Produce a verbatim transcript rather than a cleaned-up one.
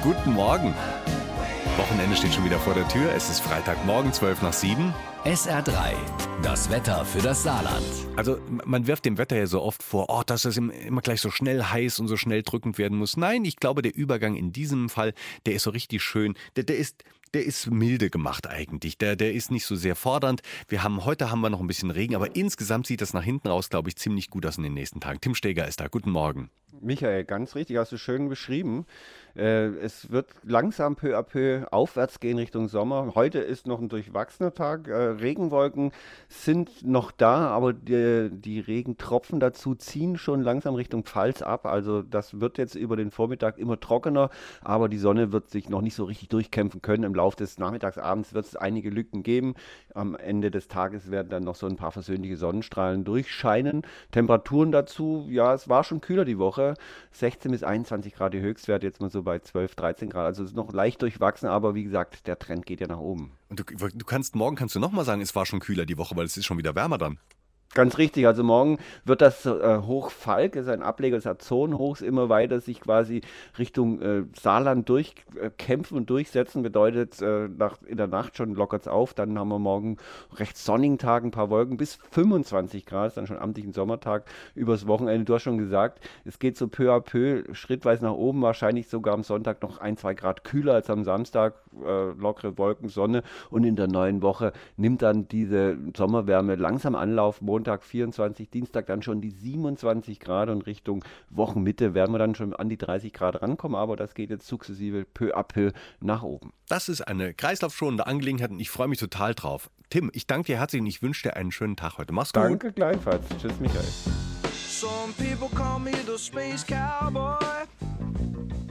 Guten Morgen. Wochenende steht schon wieder vor der Tür. Es ist Freitagmorgen, zwölf nach sieben. S R drei, das Wetter für das Saarland. Also man wirft dem Wetter ja so oft vor, oh, dass es immer gleich so schnell heiß und so schnell drückend werden muss. Nein, ich glaube, der Übergang in diesem Fall, der ist so richtig schön. Der, der ist... Der ist milde gemacht eigentlich. Der, der ist nicht so sehr fordernd. Wir haben, heute haben wir noch ein bisschen Regen, aber insgesamt sieht das nach hinten raus, glaube ich, ziemlich gut aus in den nächsten Tagen. Tim Steger ist da. Guten Morgen. Michael, ganz richtig, hast du schön beschrieben. Äh, es wird langsam peu à peu aufwärts gehen Richtung Sommer. Heute ist noch ein durchwachsener Tag. Äh, Regenwolken sind noch da, aber die, die Regentropfen dazu ziehen schon langsam Richtung Pfalz ab. Also das wird jetzt über den Vormittag immer trockener, aber die Sonne wird sich noch nicht so richtig durchkämpfen können. Im Laufe des Nachmittags, abends wird es einige Lücken geben. Am Ende des Tages werden dann noch so ein paar versöhnliche Sonnenstrahlen durchscheinen. Temperaturen dazu, ja, es war schon kühler die Woche. sechzehn bis einundzwanzig Grad die Höchstwerte, jetzt mal so bei zwölf, dreizehn Grad. Also es ist noch leicht durchwachsen, aber wie gesagt, der Trend geht ja nach oben. Und du, du kannst morgen kannst du noch mal sagen, es war schon kühler die Woche, weil es ist schon wieder wärmer dann. Ganz richtig, also morgen wird das äh, Hoch Falk, ist ein Ableger des Azonenhochs, immer weiter sich quasi Richtung äh, Saarland durchkämpfen äh, und durchsetzen. Bedeutet, äh, nach, in der Nacht schon lockert es auf, dann haben wir morgen recht sonnigen Tag, ein paar Wolken, bis fünfundzwanzig Grad, ist dann schon amtlichen Sommertag übers Wochenende. Du hast schon gesagt, es geht so peu à peu, schrittweise nach oben, wahrscheinlich sogar am Sonntag noch ein, zwei Grad kühler als am Samstag, äh, lockere Wolken, Sonne, und in der neuen Woche nimmt dann diese Sommerwärme langsam Anlauf. Montag vierundzwanzig, Dienstag dann schon die siebenundzwanzig Grad und Richtung Wochenmitte werden wir dann schon an die dreißig Grad rankommen, aber das geht jetzt sukzessive peu à peu nach oben. Das ist eine kreislaufschonende Angelegenheit und ich freue mich total drauf. Tim, ich danke dir herzlich und ich wünsche dir einen schönen Tag heute. Mach's gut. Danke gleichfalls. Tschüss, Michael. Some people call me the space cowboy.